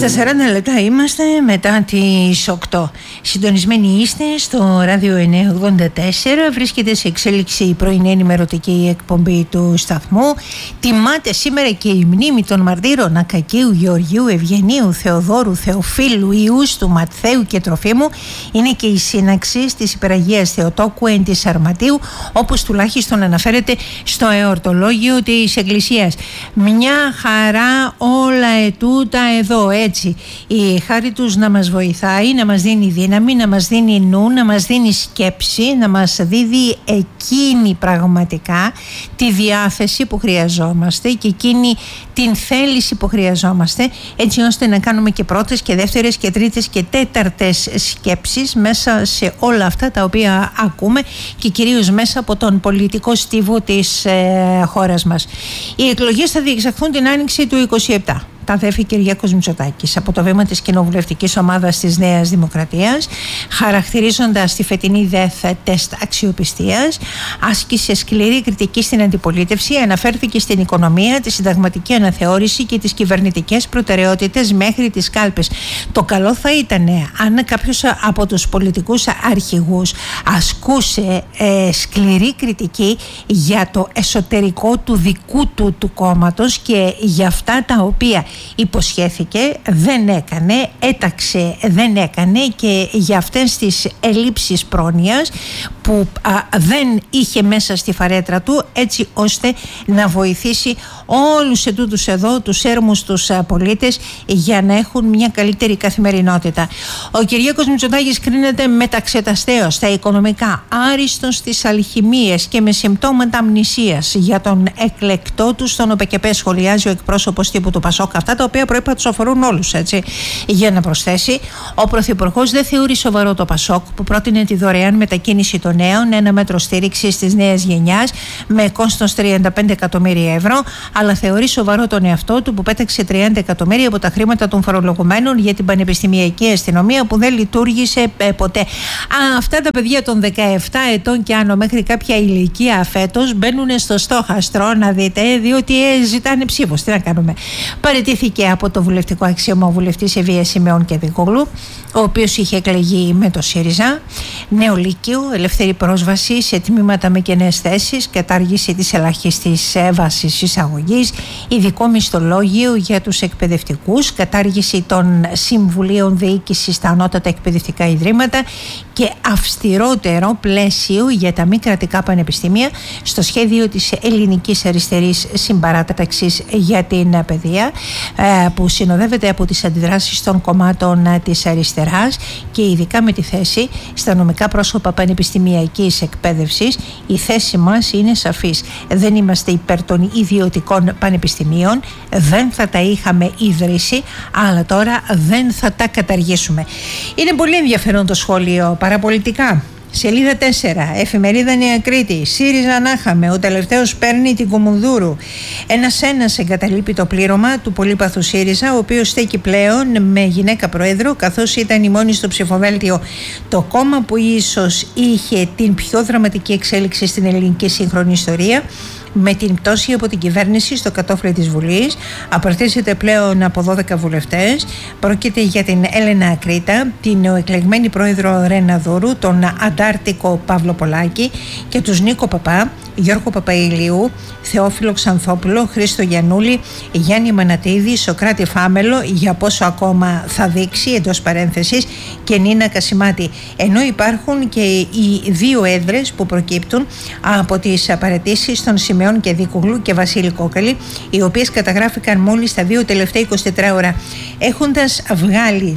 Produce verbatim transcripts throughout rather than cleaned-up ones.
Στα σαράντα λεπτά είμαστε μετά τις οκτώ. Συντονισμένοι είστε στο ράδιο εννιακόσια ογδόντα τέσσερα. Βρίσκεται σε εξέλιξη η πρωινή ενημερωτική εκπομπή του σταθμού. Τιμάται σήμερα και η μνήμη των μαρτύρων Ακακίου, Γεωργίου, Ευγενίου, Θεοδόρου, Θεοφίλου, Ιούστου, Ματθαίου και Τροφίμου. Είναι και η σύναξη της Υπεραγίας Θεοτόκου εν της Αρματίου, όπως τουλάχιστον αναφέρεται στο εορτολόγιο της Εκκλησίας. Μια χαρά όλα ετούτα εδώ, έτσι. Η χάρη τους να μας βοηθάει, να μας δίνει δύναμη, να μας δίνει νου, να μας δίνει σκέψη, να μας δίδει εκείνη πραγματικά τη διάθεση που χρειαζόμαστε και εκείνη την θέληση που χρειαζόμαστε, έτσι ώστε να κάνουμε και πρώτες και δεύτερες και τρίτες και τέταρτες σκέψεις μέσα σε όλα αυτά τα οποία ακούμε και κυρίως μέσα από τον πολιτικό στίβο της ε, χώρας μας. Οι εκλογές θα διεξαχθούν την άνοιξη του είκοσι επτά. Τα δέφη Κυριάκος Μητσοτάκης από το βήμα της κοινοβουλευτικής ομάδας της Νέας Δημοκρατίας, χαρακτηρίζοντας τη φετινή ΔΕΘ τεστ αξιοπιστίας, άσκησε σκληρή κριτική στην αντιπολίτευση, αναφέρθηκε στην οικονομία, τη συνταγματική αναθεώρηση και τις κυβερνητικές προτεραιότητες μέχρι τις κάλπες. Το καλό θα ήταν αν κάποιος από τους πολιτικούς αρχηγούς ασκούσε ε, σκληρή κριτική για το εσωτερικό του δικού του του κόμματος και για αυτά τα οποία υποσχέθηκε, δεν έκανε, έταξε, δεν έκανε και για αυτές τις ελλείψεις πρόνοιας που α, δεν είχε μέσα στη φαρέτρα του, έτσι ώστε να βοηθήσει όλους ετούτους εδώ τους έρμους τους α, πολίτες για να έχουν μια καλύτερη καθημερινότητα. Ο Κυριάκος Μητσοτάκης κρίνεται μεταξεταστέως στα οικονομικά, άριστος στις αλχημίες και με συμπτώματα αμνησίας για τον εκλεκτό του στον ΟΠΕΚΕΠΕ, σχολιάζει ο εκπρόσωπος τύπου του Πασόκ, αυτά τα οποία προείπα τους αφορούν όλους, έτσι. Για να προσθέσει, ο Πρωθυπουργός δεν θεωρεί σοβαρό το Πασόκ που πρότεινε τη δωρεάν μετακίνηση των νέων, ένα μέτρο στήριξης της νέας γενιάς με κόστος τριάντα πέντε εκατομμύρια ευρώ, αλλά θεωρεί σοβαρό τον εαυτό του που πέταξε τριάντα εκατομμύρια από τα χρήματα των φορολογουμένων για την πανεπιστημιακή αστυνομία που δεν λειτουργήσε ε, ποτέ. Α, αυτά τα παιδιά των δεκαεπτά ετών και άνω μέχρι κάποια ηλικία φέτος μπαίνουν στο στόχαστρο, να δείτε, διότι ε, ζητάνε ψήφος. Τι να κάνουμε. Παραιτήθηκε από το βουλευτικό αξίωμα ο βουλευτής Ευβία Σιμεών Κεδικόγλου, ο οποίος είχε εκλεγεί με το ΣΥΡΙΖΑ. Νέο Λύκειο, ελεύθερη πρόσβαση σε τμήματα με κενές θέσεις, κατάργηση της ελάχιστης βάσης εισαγωγής, ειδικό μισθολόγιο για τους εκπαιδευτικούς, κατάργηση των συμβουλίων διοίκησης στα ανώτατα εκπαιδευτικά ιδρύματα και αυστηρότερο πλαίσιο για τα μη κρατικά πανεπιστήμια στο σχέδιο της Ελληνικής Αριστερής Συμπαράταξης για την παιδεία, που συνοδεύεται από τις αντιδράσεις των κομμάτων της αριστεράς και ειδικά με τη θέση στα νομικά πρόσωπα πανεπιστημιακής εκπαίδευσης. Η θέση μας είναι σαφής. Δεν είμαστε υπέρ των ιδιωτικών πανεπιστημίων, δεν θα τα είχαμε ιδρύσει, αλλά τώρα δεν θα τα καταργήσουμε. Είναι πολύ ενδιαφέρον το σχόλιο παραπολιτικά. Σελίδα τέσσερα, εφημερίδα Νέα Κρήτη, ΣΥΡΙΖΑ ανάχαμε, ο τελευταίος παίρνει την Κουμουνδούρου. Ένας ένας εγκαταλείπει το πλήρωμα του πολύπαθου ΣΥΡΙΖΑ, ο οποίος στέκει πλέον με γυναίκα πρόεδρο, καθώς ήταν η μόνη στο ψηφοδέλτιο. Το κόμμα που ίσως είχε την πιο δραματική εξέλιξη στην ελληνική σύγχρονη ιστορία, με την πτώση από την κυβέρνηση στο κατόφλι της Βουλής, απαρτίζεται πλέον από δώδεκα βουλευτές. Πρόκειται για την Έλενα Ακρίτα, την νεοεκλεγμένη πρόεδρο Ρένα Δούρου, τον αντάρτικο Παύλο Πολάκη και τους Νίκο Παπά, Γιώργο Παπαηλίου, Θεόφιλο Ξανθόπουλο, Χρήστο Γιαννούλη, Γιάννη Μανατίδη, Σοκράτη Φάμελο, για πόσο ακόμα θα δείξει, εντός παρένθεσης, και Νίνα Κασιμάτη. Ενώ υπάρχουν και οι δύο έδρες που προκύπτουν από τις απαρατήσεις των Σιμεών Κεδικόγλου και Βασίλη Κόκαλη, οι οποίες καταγράφηκαν μόλις τα δύο τελευταία είκοσι τέσσερις ώρα, έχοντας βγάλει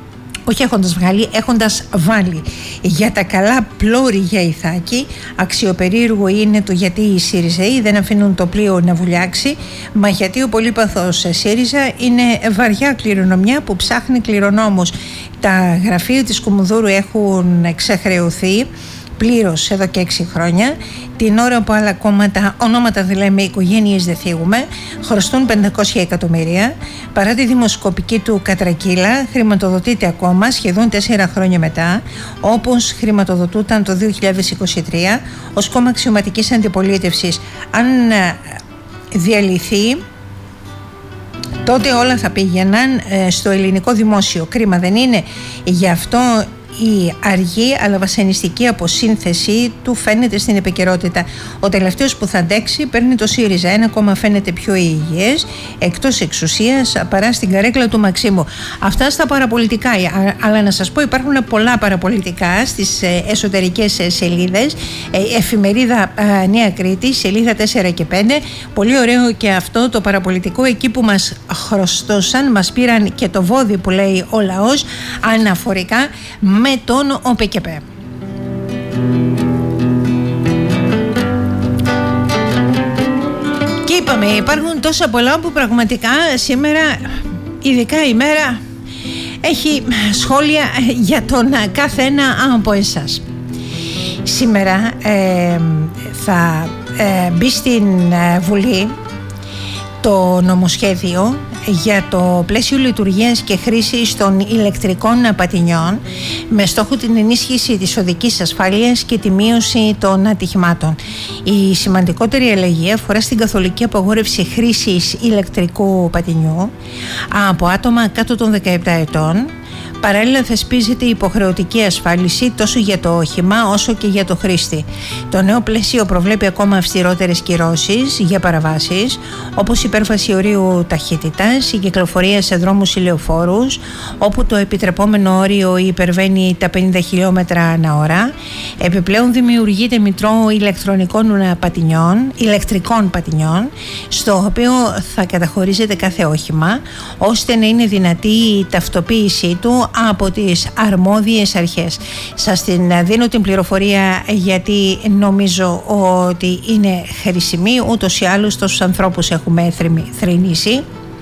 όχι έχοντας βγάλει, έχοντας βάλει για τα καλά πλώρη για Ιθάκη. Αξιοπερίεργο είναι το γιατί οι ΣΥΡΙΖΑΙ δεν αφήνουν το πλοίο να βουλιάξει, μα γιατί ο πολύπαθος ΣΥΡΙΖΑ είναι βαριά κληρονομιά που ψάχνει κληρονόμους. Τα γραφεία της Κουμουνδούρου έχουν εξαχρεωθεί πλήρως εδώ και έξι χρόνια, την ώρα που άλλα κόμματα, ονόματα δηλαδή με οικογένειες δεν θίγουμε, χρωστούν πεντακόσια εκατομμύρια. Παρά τη δημοσκοπική του κατρακύλα, χρηματοδοτείται ακόμα σχεδόν τέσσερα χρόνια μετά, όπως χρηματοδοτούταν το δύο χιλιάδες είκοσι τρία ως κόμμα αξιωματικής αντιπολίτευσης. Αν διαλυθεί τότε όλα θα πήγαιναν στο ελληνικό δημόσιο. Κρίμα δεν είναι? Γι' αυτό η αργή αλλά βασανιστική αποσύνθεση του φαίνεται στην επικαιρότητα. Ο τελευταίος που θα αντέξει παίρνει το ΣΥΡΙΖΑ. Ένα κόμμα φαίνεται πιο υγιές εκτός εξουσίας παρά στην καρέκλα του Μαξίμου. Αυτά στα παραπολιτικά. Αλλά να σας πω, υπάρχουν πολλά παραπολιτικά στις εσωτερικές σελίδες. Εφημερίδα Νέα Κρήτη, σελίδα τέσσερα και πέντε. Πολύ ωραίο και αυτό το παραπολιτικό. Εκεί που μας χρωστώσαν, μας πήραν και το βόδι που λέει ο λαός, αναφορικά με τον ΟΠΕΚΕΠΕ. Και είπαμε, υπάρχουν τόσα πολλά που πραγματικά σήμερα, ειδικά η μέρα, έχει σχόλια για τον κάθε ένα από εσάς. Σήμερα ε, θα ε, μπει στην ε, Βουλή το νομοσχέδιο για το πλαίσιο λειτουργίας και χρήσης των ηλεκτρικών πατινιών με στόχο την ενίσχυση της οδικής ασφάλειας και τη μείωση των ατυχημάτων. Η σημαντικότερη αλλαγή αφορά στην καθολική απαγόρευση χρήσης ηλεκτρικού πατινιού από άτομα κάτω των δεκαεπτά ετών. Παράλληλα θεσπίζεται υποχρεωτική ασφάλιση τόσο για το όχημα όσο και για το χρήστη. Το νέο πλαίσιο προβλέπει ακόμα αυστηρότερες κυρώσεις για παραβάσεις, όπως υπέρβαση ορίου ταχύτητας, η κυκλοφορία σε δρόμους ή λεωφόρους όπου το επιτρεπόμενο όριο υπερβαίνει τα πενήντα χιλιόμετρα ανά ώρα. Επιπλέον δημιουργείται μητρό ηλεκτρονικών πατινιών, ηλεκτρικών πατινιών, στο οποίο θα καταχωρίζεται κάθε όχημα, ώστε να είναι δυνατή η ταυτοποίησή του από τις αρμόδιες αρχές. Σας την δίνω την πληροφορία γιατί νομίζω ότι είναι χρήσιμη, ούτως ή άλλως τόσους ανθρώπους έχουμε θρηνήσει.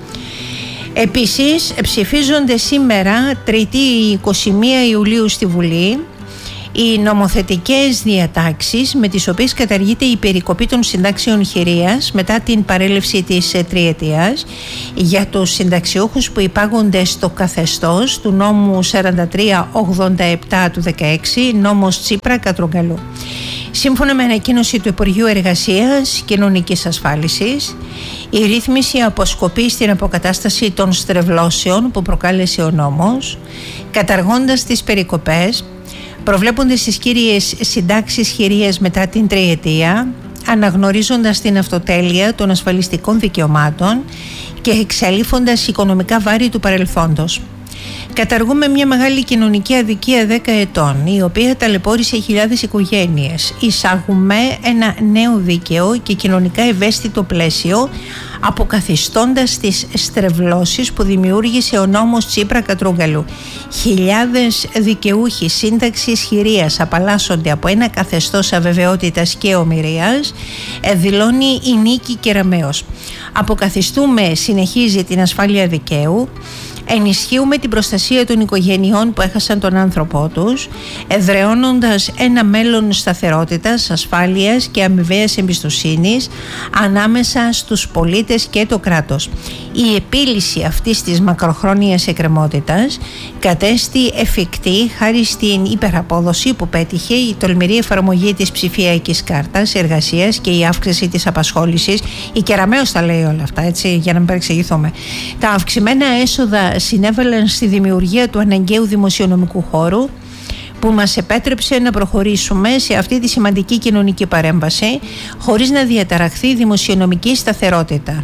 Επίσης ψηφίζονται σήμερα, Τρίτη είκοσι μία Ιουλίου στη Βουλή, οι νομοθετικές διατάξεις με τις οποίες καταργείται η περικοπή των συντάξεων χειρίας μετά την παρέλευση της τριετίας για τους συνταξιούχους που υπάγονται στο καθεστώς του νόμου σαράντα τρία ογδόντα επτά του δεκαέξι, νόμος Τσίπρα Κατρουγκαλού. Σύμφωνα με ανακοίνωση του Υπουργείου Εργασίας Κοινωνικής Ασφάλισης, η ρύθμιση αποσκοπεί στην αποκατάσταση των στρεβλώσεων που προκάλεσε ο νόμος, καταργώντας τις περικοπές. Προβλέπονται στις κύριες συντάξεις χειρίας μετά την τριετία, αναγνωρίζοντας την αυτοτέλεια των ασφαλιστικών δικαιωμάτων και εξαλείφοντας οικονομικά βάρη του παρελθόντος. Καταργούμε μια μεγάλη κοινωνική αδικία δέκα ετών, η οποία ταλαιπώρησε χιλιάδες οικογένειες. Εισάγουμε ένα νέο δίκαιο και κοινωνικά ευαίσθητο πλαίσιο, αποκαθιστώντας τις στρεβλώσεις που δημιούργησε ο νόμος Τσίπρα Κατρούγκαλου. Χιλιάδες δικαιούχοι σύνταξης χειρίας απαλλάσσονται από ένα καθεστώς αβεβαιότητας και ομηρίας, δηλώνει η Νίκη Κεραμέως. Αποκαθιστούμε, συνεχίζει, την ασφάλεια δικαίου. Ενισχύουμε την προστασία των οικογενειών που έχασαν τον άνθρωπό τους, εδραιώνοντας ένα μέλλον σταθερότητας, ασφάλειας και αμοιβαίας εμπιστοσύνης ανάμεσα στους πολίτες και το κράτος. Η επίλυση αυτής της μακροχρόνιας εκκρεμότητας κατέστη εφικτή χάρη στην υπεραπόδοση που πέτυχε η τολμηρή εφαρμογή της ψηφιακής κάρτας εργασίας και η αύξηση της απασχόλησης. Η Κεραμέως τα λέει όλα αυτά, έτσι, για να μην παρεξηγηθούμε. Τα αυξημένα έσοδα συνέβαλαν στη δημιουργία του αναγκαίου δημοσιονομικού χώρου που μας επέτρεψε να προχωρήσουμε σε αυτή τη σημαντική κοινωνική παρέμβαση χωρίς να διαταραχθεί η δημοσιονομική σταθερότητα.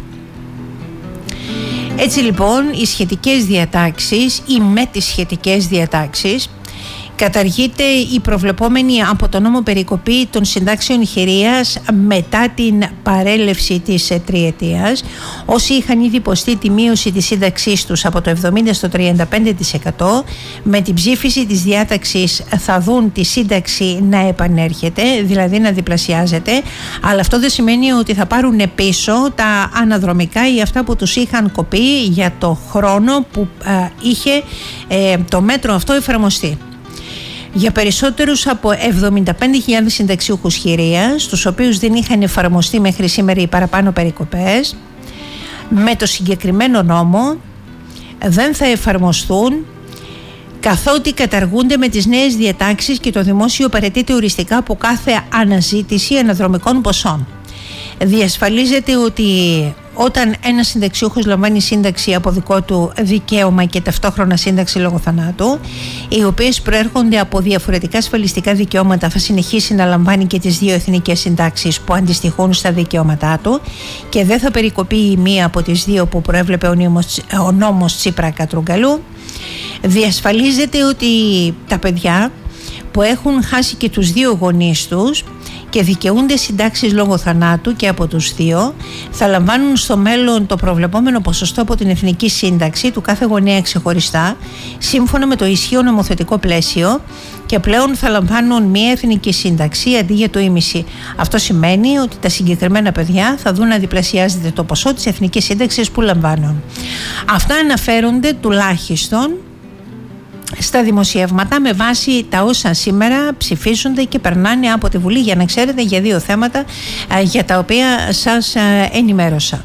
Έτσι λοιπόν, οι σχετικές διατάξεις ή με τις σχετικές διατάξεις καταργείται η προβλεπόμενη από το νόμο περικοπή των συντάξεων χειρίας μετά την παρέλευση της τριετίας. Όσοι είχαν ήδη υποστεί τη μείωση της σύνταξής τους από το εβδομήντα στο τριάντα πέντε τοις εκατό, με την ψήφιση της διάταξης θα δουν τη σύνταξη να επανέρχεται, δηλαδή να διπλασιάζεται, αλλά αυτό δεν σημαίνει ότι θα πάρουν πίσω τα αναδρομικά ή αυτά που τους είχαν κοπεί για το χρόνο που α, είχε ε, το μέτρο αυτό εφαρμοστεί. Για περισσότερους από εβδομήντα πέντε χιλιάδες συνταξιούχους χειρίας, τους οποίους δεν είχαν εφαρμοστεί μέχρι σήμερα οι παραπάνω περικοπές, με το συγκεκριμένο νόμο δεν θα εφαρμοστούν, καθότι καταργούνται με τις νέες διατάξεις και το δημόσιο παραιτείται οριστικά από κάθε αναζήτηση αναδρομικών ποσών. Διασφαλίζεται ότι όταν ένας συνταξιούχος λαμβάνει σύνταξη από δικό του δικαίωμα και ταυτόχρονα σύνταξη λόγω θανάτου, οι οποίες προέρχονται από διαφορετικά ασφαλιστικά δικαιώματα, θα συνεχίσει να λαμβάνει και τις δύο εθνικές συντάξεις που αντιστοιχούν στα δικαιώματά του και δεν θα περικοπεί η μία από τις δύο που προέβλεπε ο νόμος, ο νόμος Τσίπρα-Κατρούγκαλου. Διασφαλίζεται ότι τα παιδιά που έχουν χάσει και τους δύο γονείς τους και δικαιούνται συντάξεις λόγω θανάτου και από τους δύο, θα λαμβάνουν στο μέλλον το προβλεπόμενο ποσοστό από την εθνική σύνταξη του κάθε γονέα ξεχωριστά, σύμφωνα με το ισχύον νομοθετικό πλαίσιο, και πλέον θα λαμβάνουν μία εθνική σύνταξη αντί για το ίμιση. Αυτό σημαίνει ότι τα συγκεκριμένα παιδιά θα δουν να διπλασιάζεται το ποσό της εθνικής σύνταξης που λαμβάνουν. Αυτά αναφέρονται τουλάχιστον στα δημοσιεύματα με βάση τα όσα σήμερα ψηφίζονται και περνάνε από τη Βουλή, για να ξέρετε, για δύο θέματα για τα οποία σας ενημέρωσα.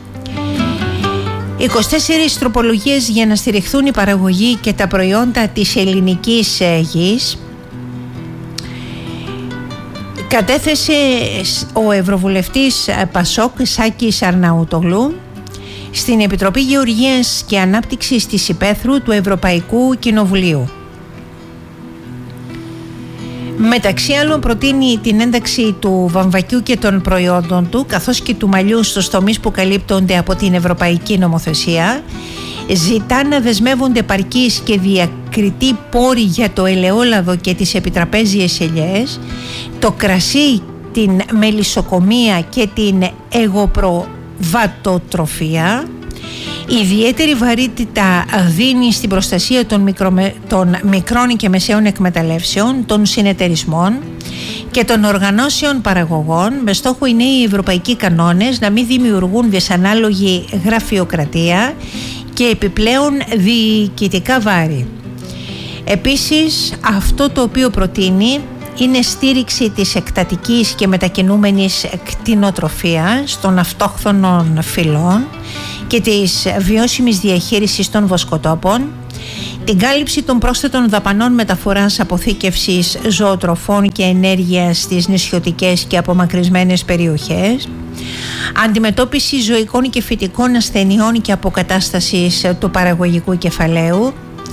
είκοσι τέσσερις τροπολογίες για να στηριχθούν η παραγωγή και τα προϊόντα της ελληνικής γης κατέθεσε ο Ευρωβουλευτής Πασόκ Σάκης Αρναούτογλου στην Επιτροπή Γεωργίας και Ανάπτυξης της Υπέθρου του Ευρωπαϊκού Κοινοβουλίου. Μεταξύ άλλων προτείνει την ένταξη του βαμβακιού και των προϊόντων του, καθώς και του μαλλιού στους τομείς που καλύπτονται από την Ευρωπαϊκή Νομοθεσία. Ζητά να δεσμεύονται επαρκείς και διακριτοί πόροι για το ελαιόλαδο και τις επιτραπέζιες ελιές, το κρασί, την μελισσοκομεία και την εγωπροβατοτροφία. Ιδιαίτερη βαρύτητα δίνει στην προστασία των, μικρο, των μικρών και μεσαίων εκμεταλλεύσεων, των συνεταιρισμών και των οργανώσεων παραγωγών, με στόχο οι νέοι ευρωπαϊκοί κανόνες να μην δημιουργούν δυσανάλογη γραφειοκρατία και επιπλέον διοικητικά βάρη. Επίσης, αυτό το οποίο προτείνει είναι στήριξη της εκτατικής και μετακινούμενης κτηνοτροφίας των αυτόχθονων φυλών και της βιώσιμης διαχείρισης των βοσκοτόπων, την κάλυψη των πρόσθετων δαπανών μεταφοράς, αποθήκευσης ζωοτροφών και ενέργειας στις νησιωτικές και απομακρυσμένες περιοχές, αντιμετώπιση ζωικών και φυτικών ασθενειών και αποκατάστασης του παραγωγικού κεφαλαίου,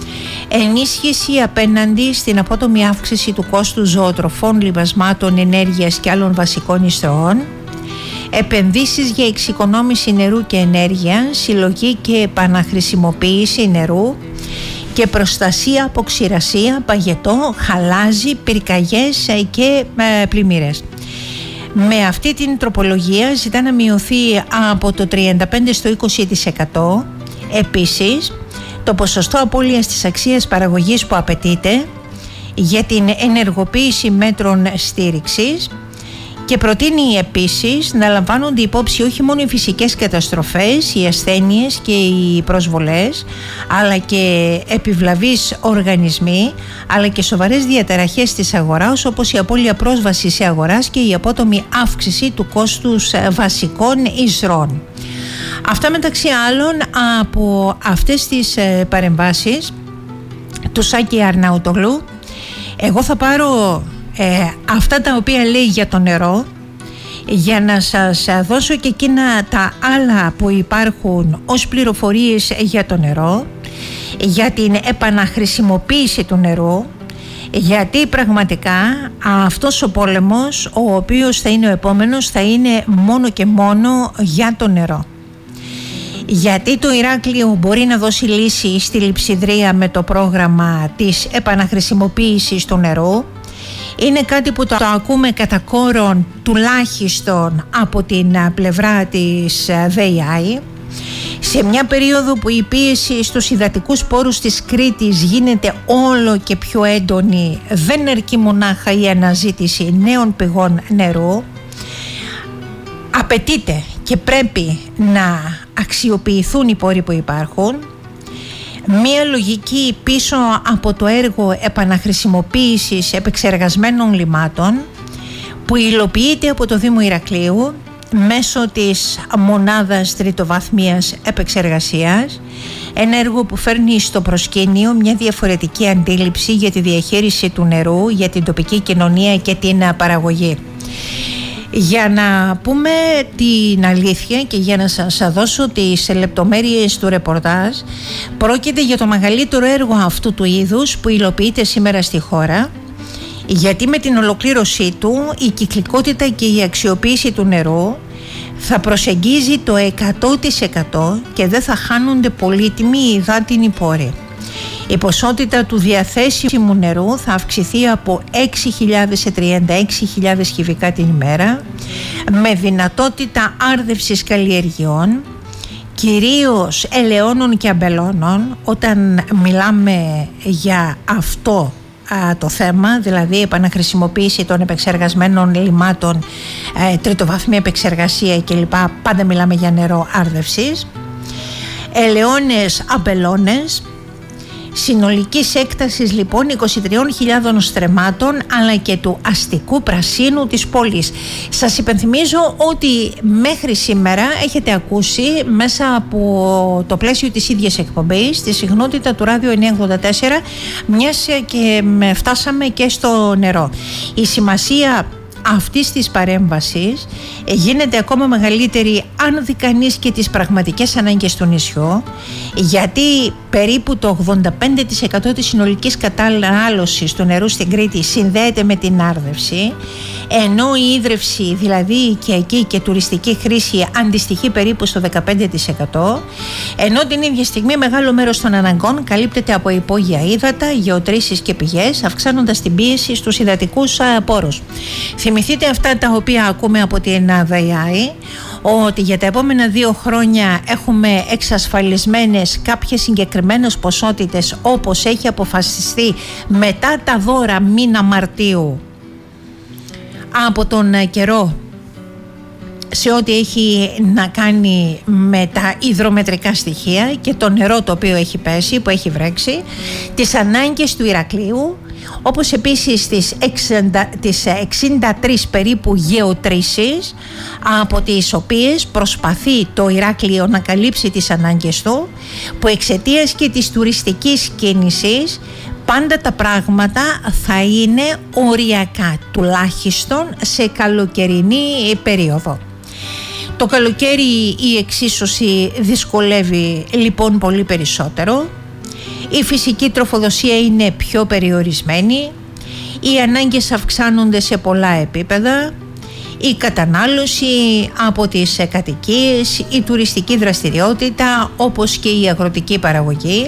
ενίσχυση απέναντι στην απότομη αύξηση του κόστου ζωοτροφών, λιβασμάτων, ενέργειας και άλλων βασικών ιστροών, επενδύσεις για εξοικονόμηση νερού και ενέργεια, συλλογή και επαναχρησιμοποίηση νερού και προστασία από ξηρασία, παγετό, χαλάζι, πυρκαγιές και ε, πλημμύρες. Με αυτή την τροπολογία ζητά να μειωθεί από το τριάντα πέντε τοις εκατό στο είκοσι τοις εκατό. Επίσης, το ποσοστό απώλειας της αξίας παραγωγής που απαιτείται για την ενεργοποίηση μέτρων στήριξης, και προτείνει επίσης να λαμβάνονται υπόψη όχι μόνο οι φυσικές καταστροφές, οι ασθένειες και οι προσβολές, αλλά και επιβλαβείς οργανισμοί, αλλά και σοβαρές διαταραχές της αγοράς, όπως η απώλεια πρόσβασης σε αγοράς και η απότομη αύξηση του κόστους βασικών εισρών. Αυτά μεταξύ άλλων από αυτές τις παρεμβάσεις του Σάκη Αρναούτογλου. Εγώ θα πάρω ε, αυτά τα οποία λέει για το νερό, για να σας δώσω και εκείνα τα άλλα που υπάρχουν ως πληροφορίες για το νερό, για την επαναχρησιμοποίηση του νερού, γιατί πραγματικά αυτός ο πόλεμος, ο οποίος θα είναι ο επόμενος, θα είναι μόνο και μόνο για το νερό. Γιατί το Ηράκλειο μπορεί να δώσει λύση στη Λειψιδρία με το πρόγραμμα της επαναχρησιμοποίησης του νερού. Είναι κάτι που το ακούμε κατά κόρον τουλάχιστον από την πλευρά της ΔΕΙΑΗ. Σε μια περίοδο που η πίεση στους υδατικούς πόρους της Κρήτης γίνεται όλο και πιο έντονη, δεν αρκεί μονάχα η αναζήτηση νέων πηγών νερού. Απαιτείται και πρέπει να αξιοποιηθούν οι πόροι που υπάρχουν. Μία λογική πίσω από το έργο επαναχρησιμοποίησης επεξεργασμένων λιμάτων που υλοποιείται από το Δήμο Ηρακλείου μέσω της μονάδας τριτοβάθμιας επεξεργασίας, ένα έργο που φέρνει στο προσκήνιο μια διαφορετική αντίληψη για τη διαχείριση του νερού, για την τοπική κοινωνία και την παραγωγή. Για να πούμε την αλήθεια και για να σας δώσω τις λεπτομέρειες του ρεπορτάζ, πρόκειται για το μεγαλύτερο έργο αυτού του είδους που υλοποιείται σήμερα στη χώρα, γιατί με την ολοκλήρωσή του η κυκλικότητα και η αξιοποίηση του νερού θα προσεγγίζει το εκατό τοις εκατό και δεν θα χάνονται πολύτιμοι υδάτινοι πόροι. Η ποσότητα του διαθέσιμου νερού θα αυξηθεί από έξι χιλιάδες σε τριάντα έξι χιλιάδες κυβικά την ημέρα, με δυνατότητα άρδευσης καλλιεργειών, κυρίως ελαιώνων και αμπελώνων. Όταν μιλάμε για αυτό α, το θέμα, δηλαδή επαναχρησιμοποίηση των επεξεργασμένων λιμάτων, ε, τριτοβαθμία επεξεργασία κλπ, πάντα μιλάμε για νερό άρδευσης, ελαιώνες αμπελώνες, συνολικής έκτασης λοιπόν είκοσι τρεις χιλιάδες στρεμμάτων, αλλά και του αστικού πρασίνου της πόλης. Σας υπενθυμίζω ότι μέχρι σήμερα έχετε ακούσει μέσα από το πλαίσιο της ίδιας εκπομπής τη συχνότητα του Ράδιο εννιακόσια ογδόντα τέσσερα, μιας και φτάσαμε και στο νερό. Η σημασία αυτής της παρέμβασης γίνεται ακόμα μεγαλύτερη αν δει κανείς και τις πραγματικές ανάγκες του νησιού, γιατί περίπου το ογδόντα πέντε τοις εκατό της συνολικής κατανάλωσης του νερού στην Κρήτη συνδέεται με την άρδευση, ενώ η ίδρυυση, δηλαδή η οικιακή και τουριστική χρήση, αντιστοιχεί περίπου στο δεκαπέντε τοις εκατό, ενώ την ίδια στιγμή μεγάλο μέρος των αναγκών καλύπτεται από υπόγεια ύδατα, γεωτρήσεις και πηγές, αυξάνοντας την πίεση στους υδατικούς πόρους. Θυμηθείτε αυτά τα οποία ακούμε από την ΔΑΙ, ότι για τα επόμενα δύο χρόνια έχουμε εξασφαλισμένες κάποιες συγκεκριμένες ποσότητες, όπως έχει αποφασιστεί μετά τα δώρα μήνα Μαρτίου από τον καιρό, σε ό,τι έχει να κάνει με τα υδρομετρικά στοιχεία και το νερό το οποίο έχει πέσει, που έχει βρέξει, τις ανάγκες του Ηρακλείου, όπως επίσης τις, εξήντα, τις εξήντα τρεις περίπου γεωτρήσεις, από τις οποίες προσπαθεί το Ηράκλειο να καλύψει τις ανάγκες του, που εξαιτίας και της τουριστικής κίνησης πάντα τα πράγματα θα είναι οριακά, τουλάχιστον σε καλοκαιρινή περίοδο. Το καλοκαίρι η εξίσωση δυσκολεύει λοιπόν πολύ περισσότερο, η φυσική τροφοδοσία είναι πιο περιορισμένη, οι ανάγκες αυξάνονται σε πολλά επίπεδα, η κατανάλωση από τις κατοικίες, η τουριστική δραστηριότητα όπως και η αγροτική παραγωγή.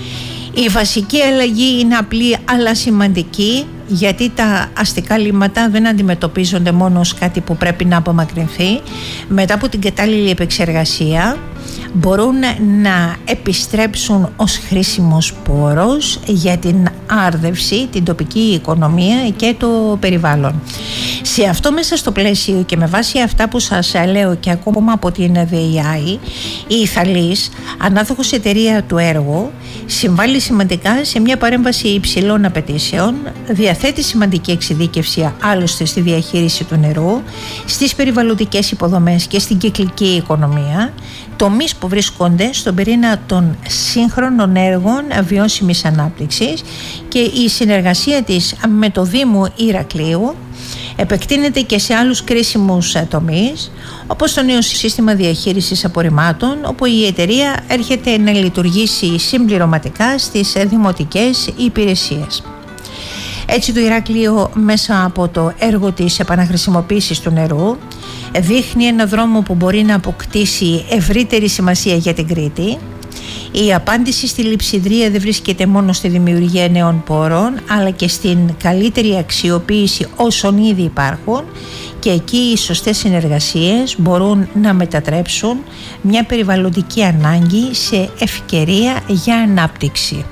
Η βασική αλλαγή είναι απλή αλλά σημαντική, γιατί τα αστικά λίμματα δεν αντιμετωπίζονται μόνο ως κάτι που πρέπει να απομακρυνθεί. Μετά από την κατάλληλη επεξεργασία μπορούν να επιστρέψουν ως χρήσιμος πόρος για την άρδευση, την τοπική οικονομία και το περιβάλλον. Σε αυτό, μέσα στο πλαίσιο και με βάση αυτά που σας λέω και ακόμα από την ΔΕΙ, η Θαλής, ανάδοχος εταιρεία του έργου, συμβάλλει σημαντικά σε μια παρέμβαση υψηλών απαιτήσεων, διαθέτει σημαντική εξειδίκευση άλλωστε στη διαχείριση του νερού, στις περιβαλλοντικές υποδομές και στην κυκλική οικονομία, τομείς που βρίσκονται στον πυρήνα των σύγχρονων έργων βιώσιμης ανάπτυξης, και η συνεργασία της με το Δήμο Ηρακλείου επεκτείνεται και σε άλλους κρίσιμους τομείς, όπως το νέο σύστημα διαχείρισης απορριμμάτων, όπου η εταιρεία έρχεται να λειτουργήσει συμπληρωματικά στις δημοτικές υπηρεσίες. Έτσι το Ηράκλειο, μέσα από το έργο της επαναχρησιμοποίησης του νερού, δείχνει ένα δρόμο που μπορεί να αποκτήσει ευρύτερη σημασία για την Κρήτη. Η απάντηση στη λειψιδρία δεν βρίσκεται μόνο στη δημιουργία νέων πόρων, αλλά και στην καλύτερη αξιοποίηση όσων ήδη υπάρχουν, και εκεί οι σωστές συνεργασίες μπορούν να μετατρέψουν μια περιβαλλοντική ανάγκη σε ευκαιρία για ανάπτυξη.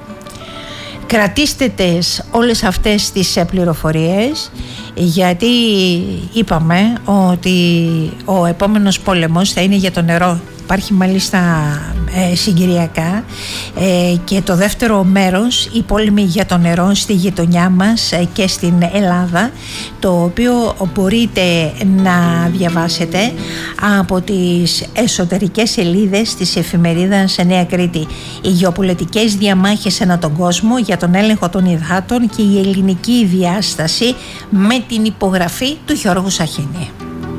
Κρατήστε τες όλες αυτές τις πληροφορίες, γιατί είπαμε ότι ο επόμενος πόλεμος θα είναι για το νερό. Υπάρχει μάλιστα ε, συγκυριακά, ε, και το δεύτερο μέρος, η πόλεμη για το νερό στη γειτονιά μας ε, και στην Ελλάδα, το οποίο μπορείτε να διαβάσετε από τις εσωτερικές σελίδες της εφημερίδας Νέα Κρήτη. Οι γεωπολιτικές διαμάχες ανά τον κόσμο για τον έλεγχο των υδάτων και η ελληνική διάσταση, με την υπογραφή του Γιώργου Σαχίνη.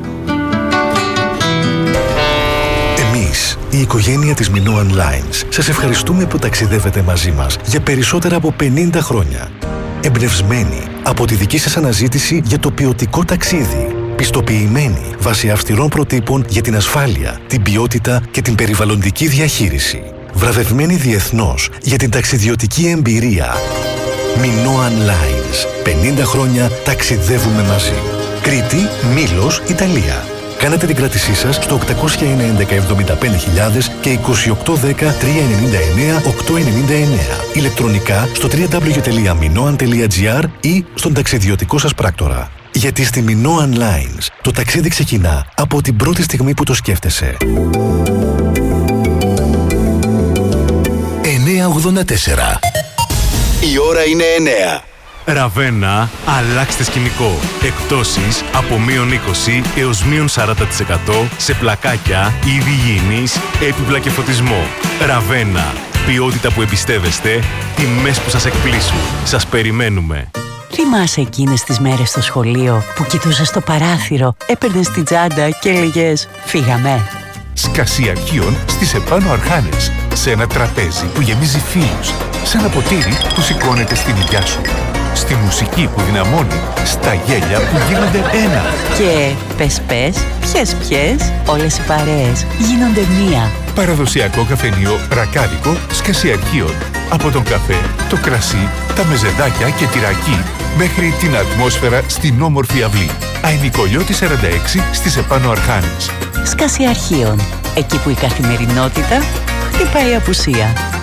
Εμείς, η οικογένεια της Minoan Lines, σας ευχαριστούμε που ταξιδεύετε μαζί μας για περισσότερα από πενήντα χρόνια. Εμπνευσμένοι από τη δική σας αναζήτηση για το ποιοτικό ταξίδι. Πιστοποιημένοι βάσει αυστηρών προτύπων για την ασφάλεια, την ποιότητα και την περιβαλλοντική διαχείριση. Βραβευμένοι διεθνώς για την ταξιδιωτική εμπειρία. Minoan Lines. πενήντα χρόνια ταξιδεύουμε μαζί. Κρήτη, Μήλος, Ιταλία. Κάνετε την κράτησή σας στο οκτακόσια έντεκα εβδομήντα πέντε χιλιάδες και είκοσι οκτώ δέκα τριακόσια ενενήντα εννέα οκτακόσια ενενήντα εννέα. Ηλεκτρονικά στο double-u double-u double-u τελεία minoan τελεία gr ή στον ταξιδιωτικό σας πράκτορα. Γιατί στη Minoan Lines το ταξίδι ξεκινά από την πρώτη στιγμή που το σκέφτεσαι. εννιακόσια ογδόντα τέσσερα. Η ώρα είναι εννέα. Ραβένα, αλλάξτε σκηνικό. Εκπτώσεις από μείον είκοσι έως μείον σαράντα τοις εκατό σε πλακάκια, είδη υγιεινής, έπιπλα και φωτισμό. Ραβένα, ποιότητα που εμπιστεύεστε, τιμές που σας εκπλήσουν. Σας περιμένουμε. Θυμάσαι εκείνες τις μέρες στο σχολείο που κοιτούσες στο παράθυρο, έπαιρνες την τσάντα και έλεγες «Φύγαμε». Σκασί αρχείων στις επάνω Αρχάνες. Σε ένα τραπέζι που γεμίζει φίλους. Σε ένα ποτήρι που σηκώνεται στην υγειά σου. Στη μουσική που δυναμώνει. Στα γέλια που γίνονται ένα. Και πες πες, ποιες ποιες, όλες οι παρέες γίνονται μία. Παραδοσιακό καφενείο ρακάδικο Σκασί αρχείων. Από τον καφέ, το κρασί, τα μεζεδάκια και τυρακί μέχρι την ατμόσφαιρα στην όμορφη αυλή. Αϊνικολιώτη σαράντα έξι στις επάνω Αρχάνες. Σκασί αρχείων. Εκεί που η καθημερινότητα χτυπάει απουσία.